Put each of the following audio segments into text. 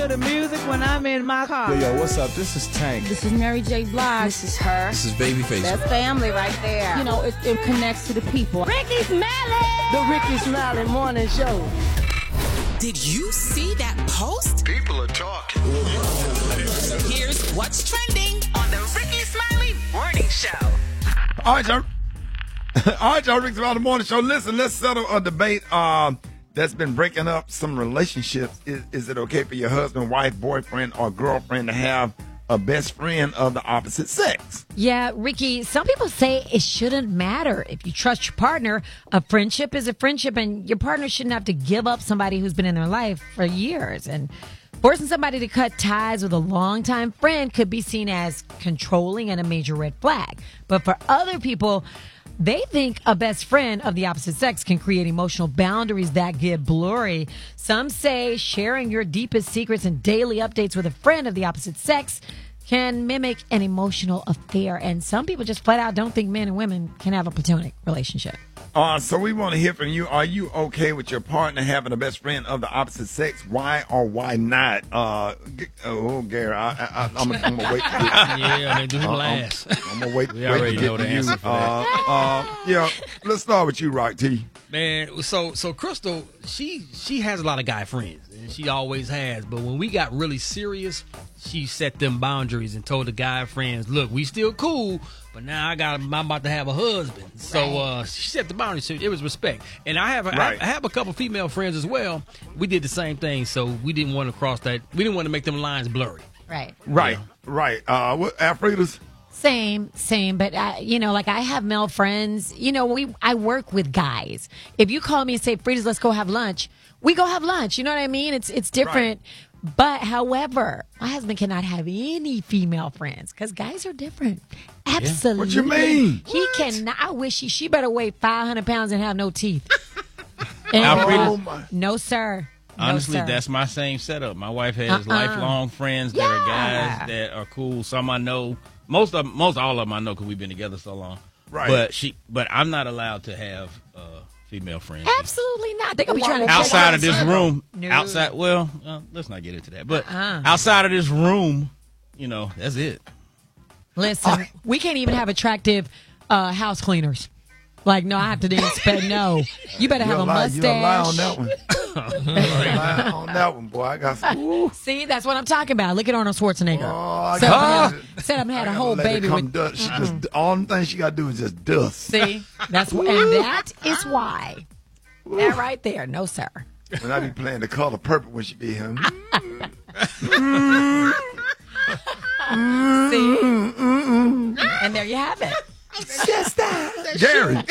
to the music when I'm in my car. Yo, what's up? This is Tank. This is Mary J. Blige. This is her. This is Babyface. That's family right there. You know, it connects to the people. Ricky Smiley. The Ricky Smiley Morning Show. Did you see that post? People are talking. Here's what's trending on the Ricky Smiley Morning Show. All right, y'all. All right, y'all. Ricky Smiley Morning Show. Listen, let's settle a debate that's been breaking up some relationships. Is it okay for your husband, wife, boyfriend, or girlfriend to have a best friend of the opposite sex? Yeah, Ricky, some people say it shouldn't matter. If you trust your partner, a friendship is a friendship, and your partner shouldn't have to give up somebody who's been in their life for years. And forcing somebody to cut ties with a longtime friend could be seen as controlling and a major red flag. But for other people, they think a best friend of the opposite sex can create emotional boundaries that get blurry. Some say sharing your deepest secrets and daily updates with a friend of the opposite sex can mimic an emotional affair. And some people just flat out don't think men and women can have a platonic relationship. So we want to hear from you. Are you okay with your partner having a best friend of the opposite sex? Why or why not? Gary, I'm gonna wait. Yeah, they do last. I'm gonna wait. We already know the answer for that. Let's start with you, Rock T. Man, so Crystal, she has a lot of guy friends, and she always has. But when we got really serious, she set them boundaries and told the guy friends, "Look, we still cool, but now I'm about to have a husband." So she set the boundaries. So it was respect. And I have a couple female friends as well. We did the same thing, so we didn't want to cross that. We didn't want to make them lines blurry. Right. Right. What Alfreda's? Same, but I have male friends. I work with guys. If you call me and say, "Frida's, let's go have lunch," we go have lunch. You know what I mean? It's different. Right. But however, my husband cannot have any female friends because guys are different. Absolutely. What you mean? He cannot. I wish she better weigh 500 pounds and have no teeth. No, sir. Honestly, no, sir. That's my same setup. My wife has lifelong friends that are guys that are cool. Some I know. Most all of them I know because we've been together so long. Right. But I'm not allowed to have female friends. Absolutely not. They're gonna be trying to outside of this room. No. Outside. Well, let's not get into that. But outside of this room, that's it. Listen, we can't even have attractive house cleaners. Like, no, I have to inspect. No, you better have a mustache. You lie on that one. Lie on that one, boy. I got some. See, that's what I'm talking about. Look at Arnold Schwarzenegger. Said I had a whole baby with. She just all the things she got to do is just dust. See, and that is why. That right there, no sir. When I be playing the color purple when she be here. See, and there you have it. Just that, Gary.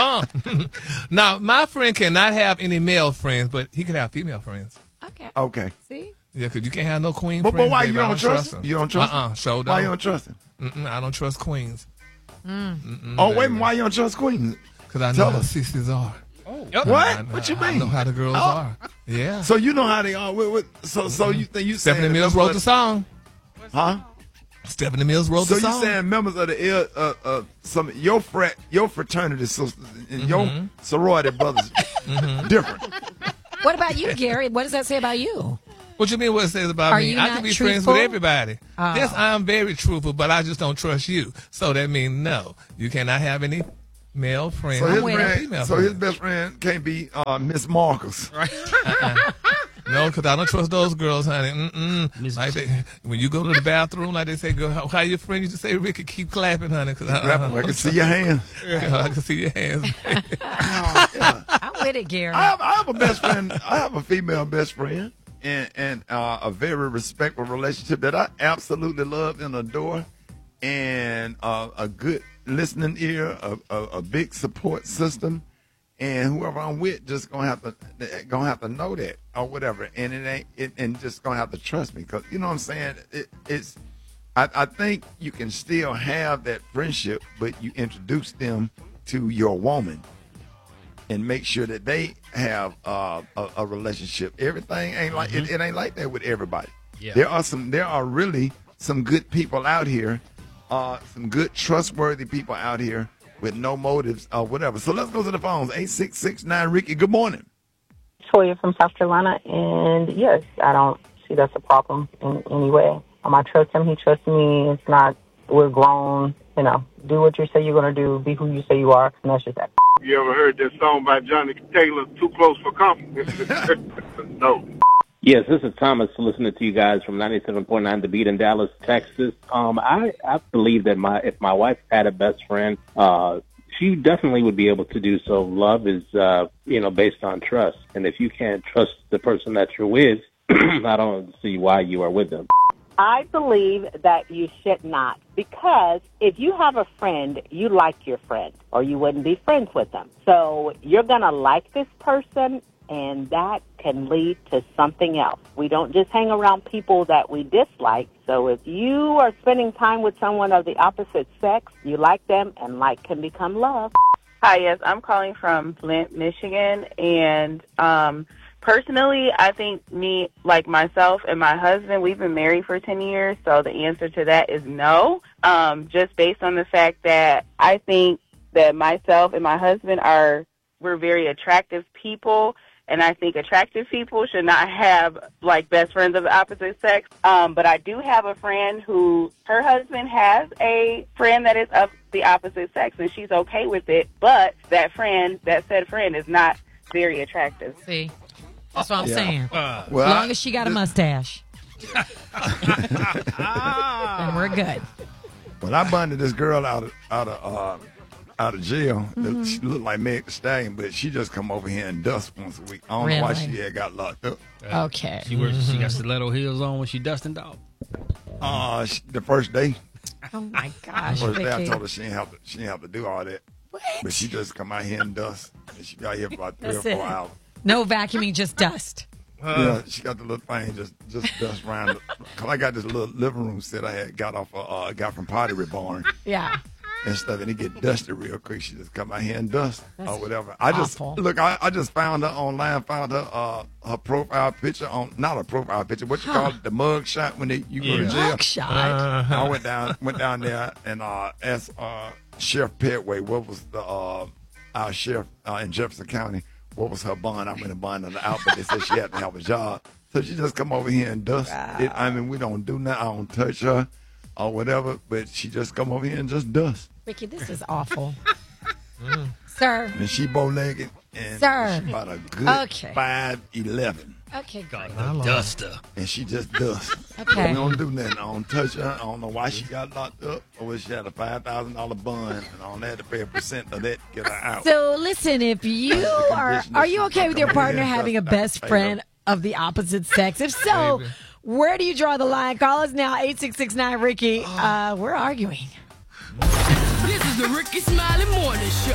Now, my friend cannot have any male friends, but he can have female friends. Okay. See? Yeah, because you can't have no queen but friends. But why baby. you don't trust him? You don't trust him? So why you don't trust him? I don't trust queens. Wait a minute. Why you don't trust queens? Because I know how sissies are. What? What you mean? I know how the girls are. Yeah. So you know how they are. So you think you Stephanie Mills wrote the song. Huh? Stephanie Mills wrote the song. So you saying members of the some your fraternity sisters and your sorority brothers different? What about you, Gary? What does that say about you? What you mean? What it says about me? I can be friends with everybody. Yes, I'm very truthful, but I just don't trust you. So that means no, you cannot have any male friends. So his best friend can't be Miss Marcus. Right. No, because I don't trust those girls, honey. Like when you go to the bathroom, like they say, "Girl, how your friend?" You just say, "Ricky, keep clapping, honey." Cause I can see your hands. I can see your hands. I'm with it, Gary. I have a best friend. I have a female best friend, and a very respectful relationship that I absolutely love and adore, and a good listening ear, a big support system. And whoever I'm with just gonna have to know that or whatever, and and just gonna have to trust me, because you know what I'm saying. I think you can still have that friendship, but you introduce them to your woman and make sure that they have a relationship. Everything ain't like it ain't like that with everybody. Yeah. There are really some good people out here, some good trustworthy people out here with no motives or whatever. So let's go to the phones. 8669 Ricky, good morning. Toya from South Carolina, and yes, I don't see that's a problem in any way. I trust him. He trusts me. It's not, we're grown. You know, do what you say you're going to do. Be who you say you are. And that's just that. You ever heard that song by Johnny Taylor, Too Close for Comfort? No. Yes, this is Thomas listening to you guys from 97.9 The Beat in Dallas, Texas. I believe that if my wife had a best friend, she definitely would be able to do so. Love is, based on trust. And if you can't trust the person that you're with, I don't see why you are with them. I believe that you should not, because if you have a friend, you like your friend, or you wouldn't be friends with them. So you're going to like this person, and that can lead to something else. We don't just hang around people that we dislike. So if you are spending time with someone of the opposite sex, you like them, and like can become love. Hi, yes, I'm calling from Flint, Michigan, and personally, I think myself and my husband, we've been married for 10 years, so the answer to that is no, just based on the fact that I think that myself and my husband we're very attractive people, and I think attractive people should not have, best friends of the opposite sex. But I do have a friend her husband has a friend that is of the opposite sex, and she's okay with it, but that said friend is not very attractive. See? That's what I'm saying. Well, as long as she got a mustache. Then we're good. When I bonded this girl out of jail, she looked like Meg Thee Stallion, but she just come over here and dust once a week. I don't know why she had got locked up. Okay. She got stiletto heels on when she dusting, dog. The first day. Oh my gosh. The first day I told her she didn't have to do all that. What? But she just come out here and dust. And she got here for about 3 or 4 hours. No vacuuming, just dust. Yeah, she got the little thing just dust around. Cause I got this little living room set I had got from Pottery Barn. Yeah. And stuff, and it get dusty real quick. She just come out here and dust That's or whatever. awful. I just found her online, found her profile picture not a profile picture, what you call it, the mug shot when you go to jail. Mug shot. I went down there and asked Sheriff Petway what was our sheriff in Jefferson County, what was her bond. I went and bonded her out, but they said she had to have a job. So she just come over here and dust. Wow. We don't do nothing. I don't touch her or whatever, but she just come over here and just dust. Ricky, this is awful. Sir. And she bow-legged, and Sir. she about a good 5'11". Okay, God, the duster. And she just dust. Okay. We don't do nothing. I don't touch her. I don't know why she got locked up or whether she had a $5,000 bond, and I only had to pay a % of that to get her out. So listen, if you are you okay with your partner having a best friend of the opposite sex? If so, where do you draw the line? Call us now, 866-9-RICKY. We're arguing. This is the Ricky Smiley Morning Show.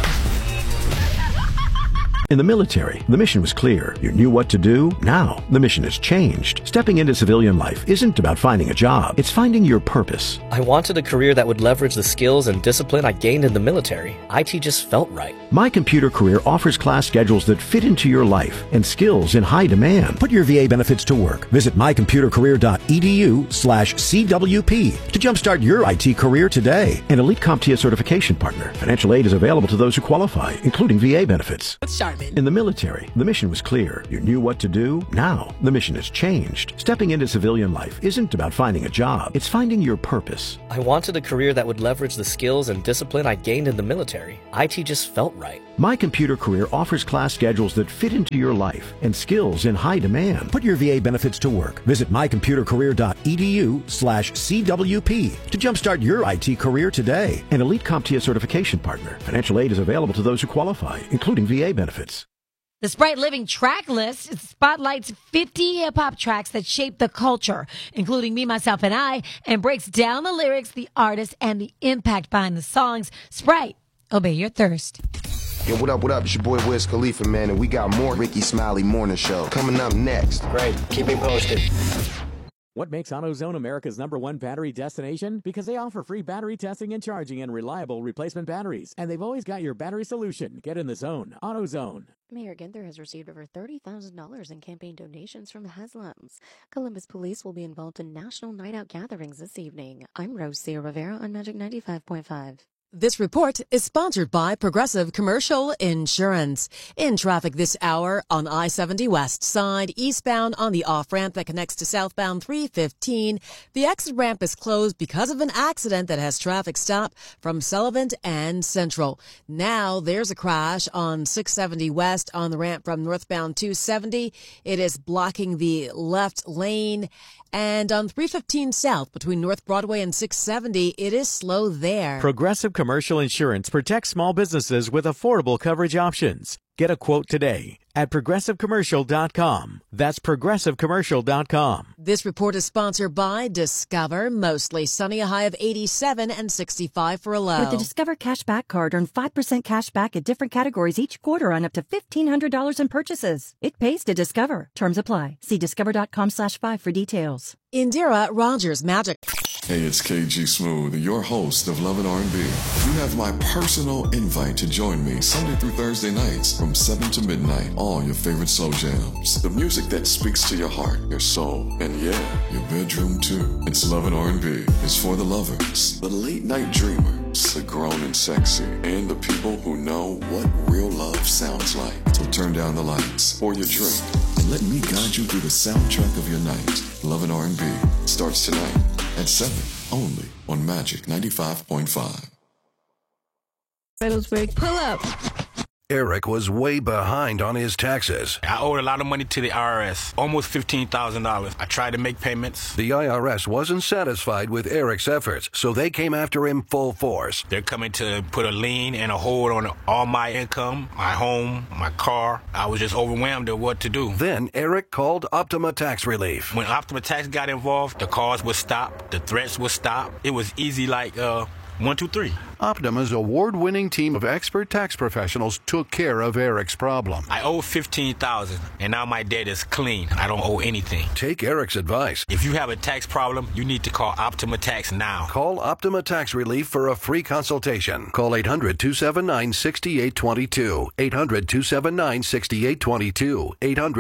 In the military, the mission was clear. You knew what to do. Now, the mission has changed. Stepping into civilian life isn't about finding a job. It's finding your purpose. I wanted a career that would leverage the skills and discipline I gained in the military. IT just felt right. My Computer Career offers class schedules that fit into your life and skills in high demand. Put your VA benefits to work. Visit mycomputercareer.edu/CWP to jumpstart your IT career today. An Elite CompTIA certification partner. Financial aid is available to those who qualify, including VA benefits. In the military, the mission was clear. You knew what to do. Now, the mission has changed. Stepping into civilian life isn't about finding a job. It's finding your purpose. I wanted a career that would leverage the skills and discipline I gained in the military. IT just felt right. My Computer Career offers class schedules that fit into your life and skills in high demand. Put your VA benefits to work. Visit mycomputercareer.edu/CWP to jumpstart your IT career today. An Elite CompTIA certification partner. Financial aid is available to those who qualify, including VA benefits. The Sprite Living Track List spotlights 50 hip-hop tracks that shape the culture, including Me, Myself, and I, and breaks down the lyrics, the artists, and the impact behind the songs. Sprite, obey your thirst. Yo, what up? It's your boy Wiz Khalifa, man, and we got more Ricky Smiley Morning Show coming up next. Great. Keep me posted. What makes AutoZone America's #1 battery destination? Because they offer free battery testing and charging and reliable replacement batteries. And they've always got your battery solution. Get in the zone. AutoZone. Mayor Ginther has received over $30,000 in campaign donations from Haslam's. Columbus police will be involved in national night out gatherings this evening. I'm Rosia Rivera on Magic 95.5. This report is sponsored by Progressive Commercial Insurance. In traffic this hour on I-70 West Side, eastbound on the off-ramp that connects to southbound 315. The exit ramp is closed because of an accident that has traffic stop from Sullivan and Central. Now there's a crash on 670 West on the ramp from northbound 270. It is blocking the left lane. And on 315 South between North Broadway and 670, it is slow there. Progressive Commercial Insurance protects small businesses with affordable coverage options. Get a quote today at ProgressiveCommercial.com. That's ProgressiveCommercial.com. This report is sponsored by Discover. Mostly sunny, a high of 87 and 65 for a low. With the Discover Cashback Card, earn 5% cash back at different categories each quarter on up to $1,500 in purchases. It pays to Discover. Terms apply. See discover.com/5 for details. Indira Rogers Magic. Hey, it's KG Smooth, your host of Love and R&B. You have my personal invite to join me Sunday through Thursday nights from 7 to midnight. All your favorite slow jams. The music that speaks to your heart, your soul, and yeah, your bedroom too. It's Love and R&B. It's for the lovers, the late night dreamers, the grown and sexy, and the people who know what real love sounds like. So turn down the lights, pour your drink, and let me guide you through the soundtrack of your night. Love and R&B starts tonight at 7, only on Magic 95.5. Pull up. Eric was way behind on his taxes. I owed a lot of money to the IRS, almost $15,000. I tried to make payments. The IRS wasn't satisfied with Eric's efforts, so they came after him full force. They're coming to put a lien and a hold on all my income, my home, my car. I was just overwhelmed at what to do. Then Eric called Optima Tax Relief. When Optima Tax got involved, the calls would stop, the threats would stop. It was easy like 1, 2, 3. Optima's award-winning team of expert tax professionals took care of Eric's problem. I owe $15,000, and now my debt is clean. I don't owe anything. Take Eric's advice. If you have a tax problem, you need to call Optima Tax now. Call Optima Tax Relief for a free consultation. Call 800-279-6822. 800-279-6822.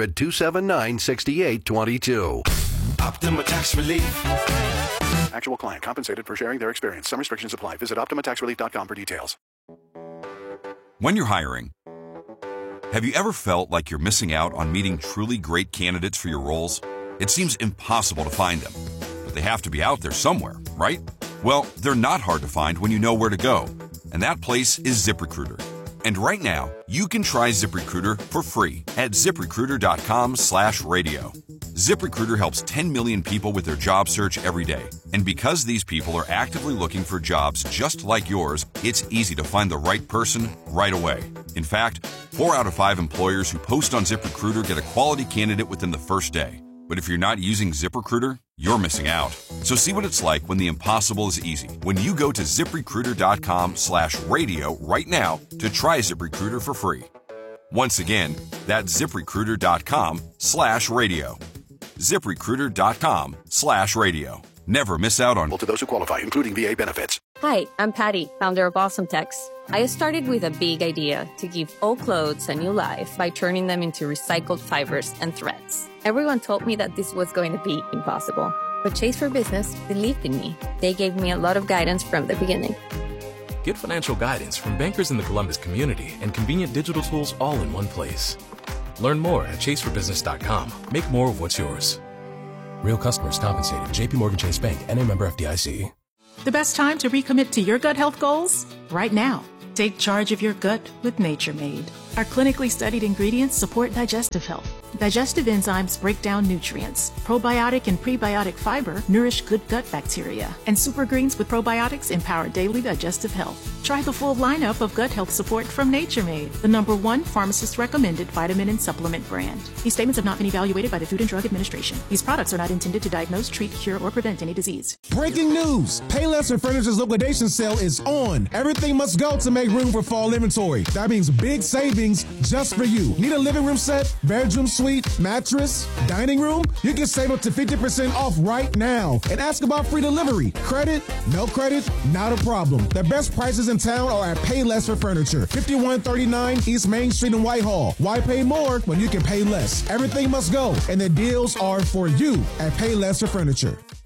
800-279-6822. Optima Tax Relief. Actual client compensated for sharing their experience. Some restrictions apply. Visit OptimaTaxRelief.com for details. When you're hiring, have you ever felt like you're missing out on meeting truly great candidates for your roles? It seems impossible to find them, but they have to be out there somewhere, right? Well, they're not hard to find when you know where to go, and that place is ZipRecruiter. And right now, you can try ZipRecruiter for free at ZipRecruiter.com/radio. ZipRecruiter helps 10 million people with their job search every day. And because these people are actively looking for jobs just like yours, it's easy to find the right person right away. In fact, 4 out of 5 employers who post on ZipRecruiter get a quality candidate within the first day. But if you're not using ZipRecruiter, you're missing out. So see what it's like when the impossible is easy. When you go to ZipRecruiter.com/radio right now to try ZipRecruiter for free. Once again, that's ZipRecruiter.com/radio. ZipRecruiter.com/radio. Never miss out on. To those who qualify, including VA benefits. Hi, I'm Patty, founder of Awesome Tex. I started with a big idea to give old clothes a new life by turning them into recycled fibers and threads. Everyone told me that this was going to be impossible, but Chase for Business believed in me. They gave me a lot of guidance from the beginning. Get financial guidance from bankers in the Columbus community and convenient digital tools all in one place. Learn more at chaseforbusiness.com. Make more of what's yours. Real customers compensated. JP Morgan Chase Bank, NA member FDIC. The best time to recommit to your gut health goals? Right now. Take charge of your gut with Nature Made. Our clinically studied ingredients support digestive health. Digestive enzymes break down nutrients. Probiotic and prebiotic fiber nourish good gut bacteria. And super greens with probiotics empower daily digestive health. Try the full lineup of gut health support from Nature Made, the #1 pharmacist-recommended vitamin and supplement brand. These statements have not been evaluated by the Food and Drug Administration. These products are not intended to diagnose, treat, cure, or prevent any disease. Breaking news! Payless Furniture's liquidation sale is on. Everything must go to make room for fall inventory. That means big savings just for you. Need a living room set, bedroom suite, mattress, dining room? You can save up to 50% off right now. And ask about free delivery. Credit? No credit? Not a problem. The best prices in town are at Payless for Furniture. 5139 East Main Street in Whitehall. Why pay more when you can pay less? Everything must go, and the deals are for you at Payless for Furniture.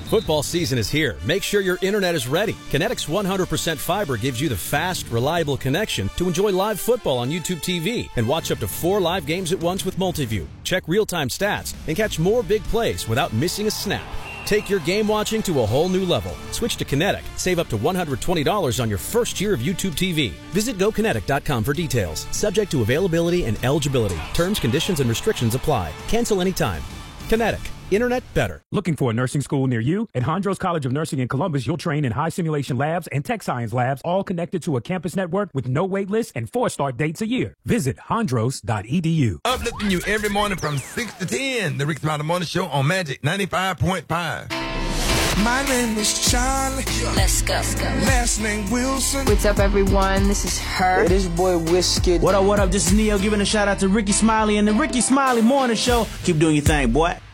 Football season is here. Make sure your internet is ready. Kinetic's 100% fiber gives you the fast, reliable connection to enjoy live football on YouTube TV and watch up to 4 live games at once with Multiview. Check real-time stats and catch more big plays without missing a snap. Take your game watching to a whole new level. Switch to Kinetic. Save up to $120 on your first year of YouTube TV. Visit GoKinetic.com for details. Subject to availability and eligibility. Terms, conditions, and restrictions apply. Cancel anytime. Kinetic. Internet better. Looking for a nursing school near you? At Hondros College of Nursing in Columbus, you'll train in high simulation labs and tech science labs, all connected to a campus network with no wait lists and 4 start dates a year. Visit hondros.edu. Uplifting you every morning from 6 to 10. The Rick Smiley Morning Show on Magic 95.5. My name is Charlie. Let's go. Last name Wilson. What's up, everyone? This is her. Hey, this your boy Whiskey. What up, what up? This is Neo giving a shout out to Ricky Smiley and the Ricky Smiley Morning Show. Keep doing your thing, boy.